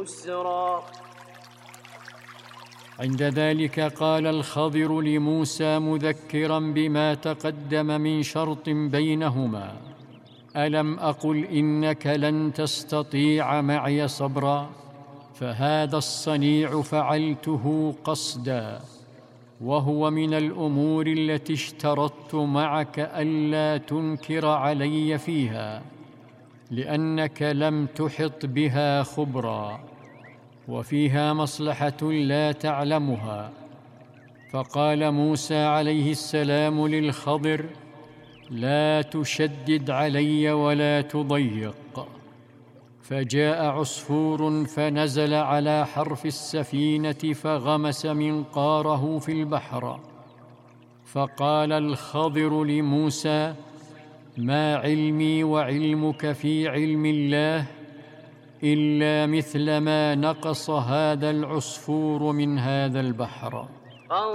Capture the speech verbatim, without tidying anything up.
يسرا. عند ذلك قال الخضر لموسى مذكرا بما تقدم من شرط بينهما: ألم أقل إنك لن تستطيع معي صبرا؟ فهذا الصنيع فعلته قصدا، وهو من الأمور التي اشترطت معك ألا تنكر علي فيها، لأنك لم تحط بها خبرا، وفيها مصلحة لا تعلمها. فقال موسى عليه السلام للخضر: لا تشدد علي ولا تضيق. فجاء عصفور فنزل على حرف السفينة فغمس منقاره في البحر. فقال الخضر لموسى: ما علمي وعلمك في علم الله إلا مثل ما نقص هذا العصفور من هذا البحر.